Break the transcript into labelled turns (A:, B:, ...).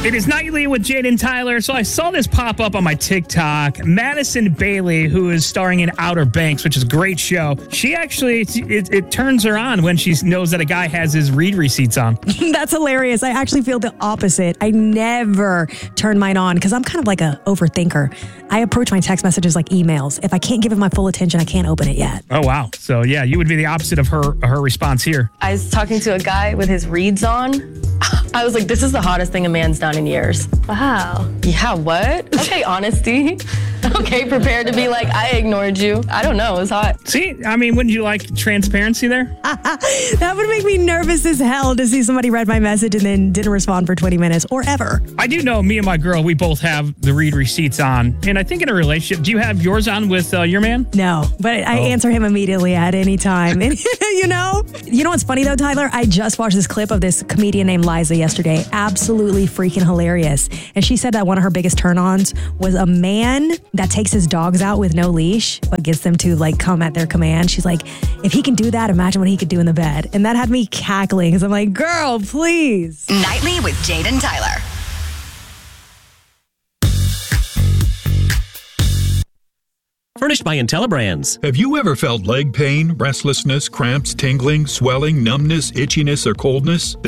A: It is Nightly with Jaden Tyler. So I saw this pop up on my TikTok. Madison Bailey, who is starring in Outer Banks, which is a great show. She actually, it turns her on when she knows that a guy has his read receipts on.
B: That's hilarious. I actually feel the opposite. I never turn mine on because I'm kind of like a overthinker. I approach my text messages like emails. If I can't give it my full attention, I can't open it yet.
A: Oh, wow. So yeah, you would be the opposite of her response here.
C: I was talking to a guy with his reads on. I was like, this is the hottest thing a man's done in years.
D: Wow.
C: Yeah, what? Okay, honesty. Okay, prepared to be like, I ignored you. I don't know, it was hot.
A: See, I mean, wouldn't you like transparency there?
B: That would make me nervous as hell to see somebody read my message and then didn't respond for 20 minutes or ever.
A: I do know me and my girl, we both have the read receipts on. And I think in a relationship, do you have yours on with your man?
B: No, but I answer him immediately at any time. And, you know what's funny though, Tyler? I just watched this clip of this comedian named Liza yesterday. Absolutely freaking hilarious. And she said that one of her biggest turn-ons was a man that takes his dogs out with no leash, but gets them to like come at their command. She's like, if he can do that, imagine what he could do in the bed. And that had me cackling because I'm like, girl, please.
E: Nightly with Jaden Tyler.
F: Furnished by IntelliBrands.
G: Have you ever felt leg pain, restlessness, cramps, tingling, swelling, numbness, itchiness, or coldness?